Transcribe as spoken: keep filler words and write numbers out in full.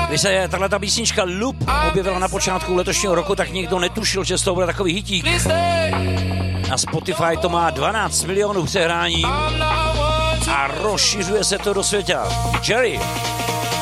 Když se tato písnička Loop objevila na počátku letošního roku, tak nikdo netušil, že z toho bude takový hitík. Na Spotify to má dvanáct milionů přehrání a rozšiřuje se to do světa. Jerry.